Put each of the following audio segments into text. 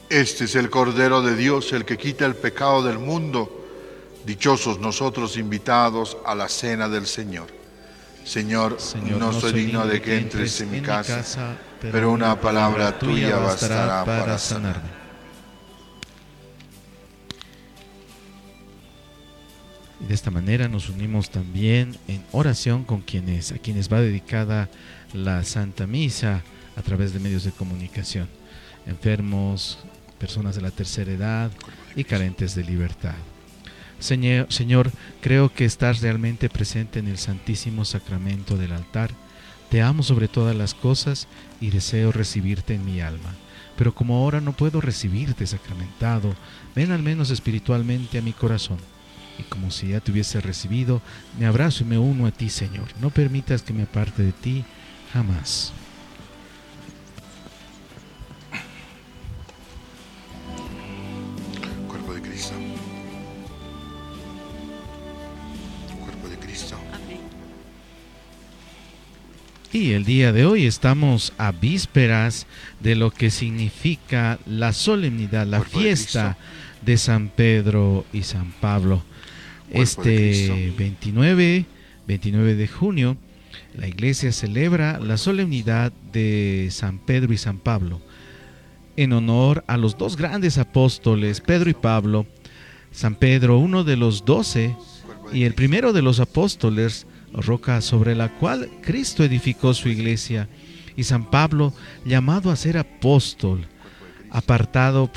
Este es el Cordero de Dios, el que quita el pecado del mundo. Dichosos nosotros invitados a la cena del Señor. Señor, no soy digno de que entres en mi casa, pero una palabra tuya bastará para sanarme. Y de esta manera nos unimos también en oración con a quienes va dedicada la Santa Misa a través de medios de comunicación. Enfermos, personas de la tercera edad y carentes de libertad. Señor, creo que estás realmente presente en el Santísimo Sacramento del altar. Te amo sobre todas las cosas y deseo recibirte en mi alma. Pero como ahora no puedo recibirte sacramentado, ven al menos espiritualmente a mi corazón. Y como si ya te hubiese recibido, me abrazo y me uno a ti, Señor. No permitas que me aparte de ti jamás. Cuerpo de Cristo. Cuerpo de Cristo. Amén. Y el día de hoy estamos a vísperas de lo que significa la solemnidad, la fiesta de San Pedro y San Pablo. Este 29 de junio, la Iglesia celebra la solemnidad de San Pedro y San Pablo, en honor a los dos grandes apóstoles, Pedro y Pablo. San Pedro, uno de los 12, y el primero de los apóstoles, roca sobre la cual Cristo edificó su iglesia, y San Pablo, llamado a ser apóstol, apartado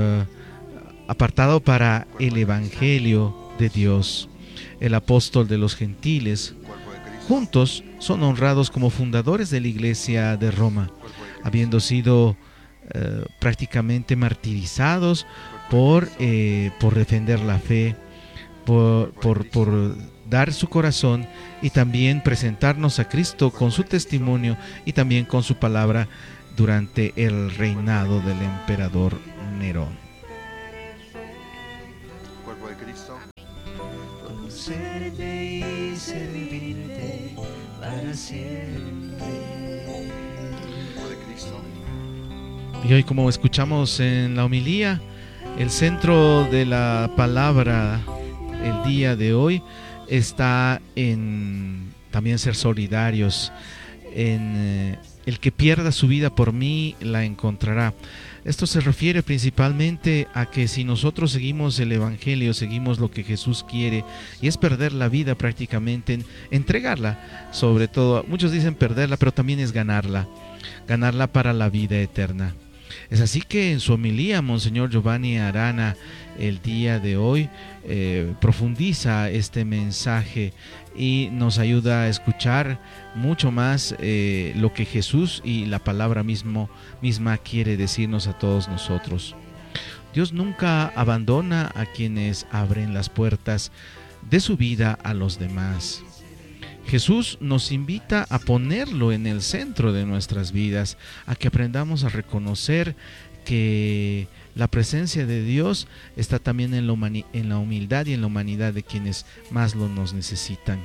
para el Evangelio de Dios, el apóstol de los gentiles. Juntos son honrados como fundadores de la iglesia de Roma, habiendo sido prácticamente martirizados por defender la fe, por dar su corazón y también presentarnos a Cristo con su testimonio y también con su palabra durante el reinado del emperador Nerón. Cuerpo de Cristo. Conocerte y servirte para siempre. Cuerpo de Cristo. Y hoy, como escuchamos en la homilía, el centro de la palabra el día de hoy está en también ser solidarios, en el que pierda su vida por mí la encontrará. Esto se refiere principalmente a que si nosotros seguimos el Evangelio, seguimos lo que Jesús quiere, y es perder la vida prácticamente, entregarla, sobre todo, muchos dicen perderla, pero también es ganarla para la vida eterna. Es así que en su homilía, Monseñor Giovanni Arana, el día de hoy, profundiza este mensaje y nos ayuda a escuchar mucho más lo que Jesús y la palabra misma quiere decirnos a todos nosotros. Dios nunca abandona a quienes abren las puertas de su vida a los demás. Jesús nos invita a ponerlo en el centro de nuestras vidas, a que aprendamos a reconocer que la presencia de Dios está también en la humildad y en la humanidad de quienes más lo nos necesitan.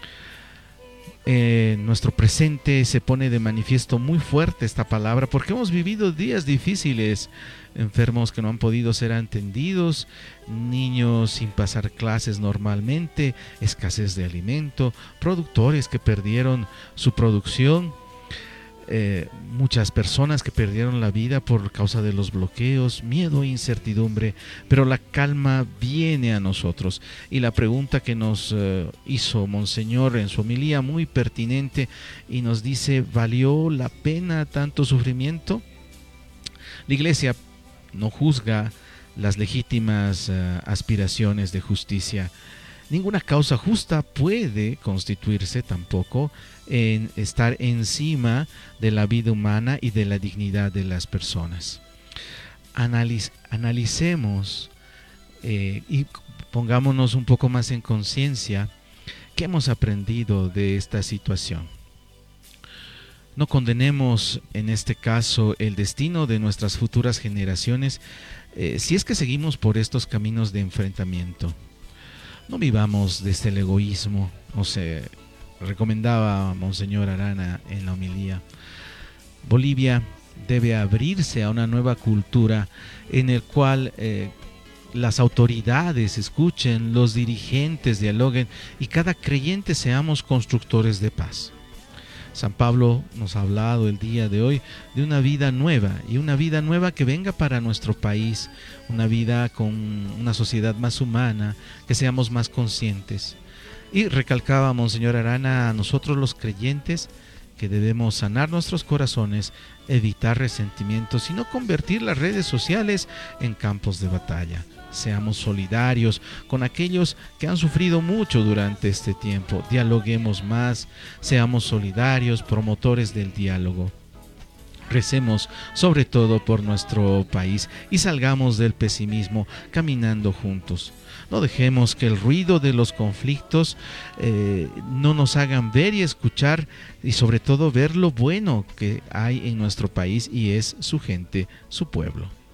En nuestro presente se pone de manifiesto muy fuerte esta palabra porque hemos vivido días difíciles, enfermos que no han podido ser atendidos, niños sin pasar clases normalmente, escasez de alimento, productores que perdieron su producción, muchas personas que perdieron la vida por causa de los bloqueos, miedo e incertidumbre, pero la calma viene a nosotros. Y la pregunta que nos hizo Monseñor en su homilía, muy pertinente, y nos dice: ¿valió la pena tanto sufrimiento? La Iglesia no juzga las legítimas aspiraciones de justicia. Ninguna causa justa puede constituirse tampoco en estar encima de la vida humana y de la dignidad de las personas. Analicemos y pongámonos un poco más en conciencia qué hemos aprendido de esta situación. No condenemos en este caso el destino de nuestras futuras generaciones si es que seguimos por estos caminos de enfrentamiento. No vivamos desde el egoísmo, recomendaba Monseñor Arana en la homilía. Bolivia debe abrirse a una nueva cultura en el cual las autoridades escuchen, los dirigentes dialoguen y cada creyente seamos constructores de paz. San Pablo nos ha hablado el día de hoy de una vida nueva, y una vida nueva que venga para nuestro país, una vida con una sociedad más humana, que seamos más conscientes. Y recalcaba Monseñor Arana a nosotros los creyentes que debemos sanar nuestros corazones, evitar resentimientos y no convertir las redes sociales en campos de batalla. Seamos solidarios con aquellos que han sufrido mucho durante este tiempo. Dialoguemos más, seamos solidarios, promotores del diálogo. Recemos sobre todo por nuestro país y salgamos del pesimismo caminando juntos. No dejemos que el ruido de los conflictos no nos hagan ver y escuchar, y sobre todo ver lo bueno que hay en nuestro país y es su gente, su pueblo.